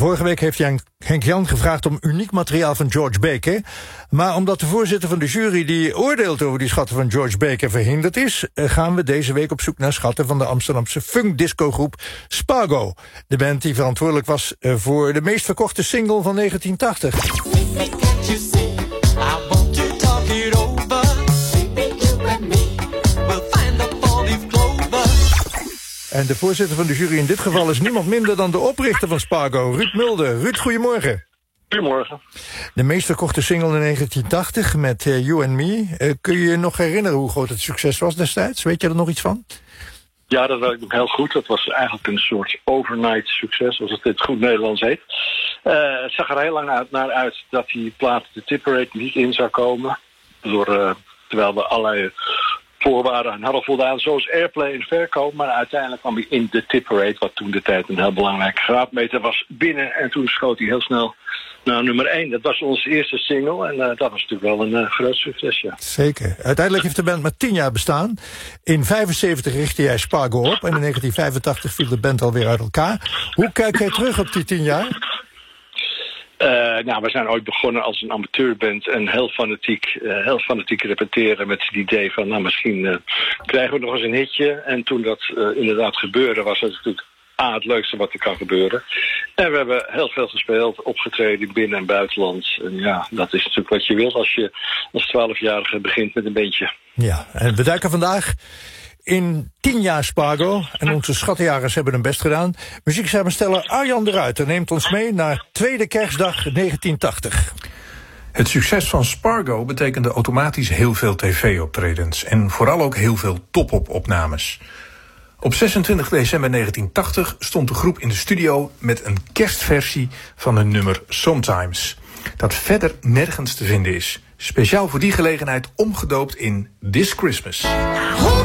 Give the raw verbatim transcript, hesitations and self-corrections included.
Vorige week heeft Henk Jan gevraagd om uniek materiaal van George Baker. Maar omdat de voorzitter van de jury die oordeelt over die schatten van George Baker verhinderd is, gaan we deze week op zoek naar schatten van de Amsterdamse funkdiscogroep Spargo. De band die verantwoordelijk was voor de meest verkochte single van negentien tachtig. En de voorzitter van de jury in dit geval is niemand minder dan de oprichter van Spargo, Ruud Mulder. Ruud, goedemorgen. Goedemorgen. De meest verkochte single in negentien tachtig met uh, You and Me. Uh, kun je je nog herinneren hoe groot het succes was destijds? Weet je er nog iets van? Ja, dat weet ik nog heel goed. Dat was eigenlijk een soort overnight succes, zoals het in het goed Nederlands heet. Uh, het zag er heel lang uit, naar uit dat die plaat de tipperate niet in zou komen. Door, uh, terwijl we allerlei voorwaarden hadden voldaan, zoals airplay en verkoop. Maar uiteindelijk kwam hij in de tipperate, wat toen de tijd een heel belangrijke graadmeter was, binnen. En toen schoot hij heel snel naar nummer één. Dat was onze eerste single en uh, dat was natuurlijk wel een uh, groot succes, ja. Zeker. Uiteindelijk heeft de band maar tien jaar bestaan. In vijfenzeventig richtte jij Spargo op en in negentien vijfentachtig viel de band alweer uit elkaar. Hoe kijk jij terug op die tien jaar? Uh, nou, we zijn ooit begonnen als een amateurband en heel fanatiek, uh, heel fanatiek repeteren met het idee van, nou, misschien uh, krijgen we nog eens een hitje. En toen dat uh, inderdaad gebeurde, was het natuurlijk A, het leukste wat er kan gebeuren. En we hebben heel veel gespeeld, opgetreden binnen- en buitenland. En ja, dat is natuurlijk wat je wil als je als twaalfjarige begint met een bandje. Ja, en we duiken vandaag in tien jaar Spargo. En onze schattenjagers hebben hun best gedaan. Muzieksamensteller Arjan de Ruiter neemt ons mee naar tweede kerstdag negentien tachtig. Het succes van Spargo betekende automatisch heel veel tv-optredens. En vooral ook heel veel top-op-opnames. Op zesentwintig december negentien tachtig stond de groep in de studio met een kerstversie van hun nummer Sometimes, dat verder nergens te vinden is. Speciaal voor die gelegenheid omgedoopt in This Christmas.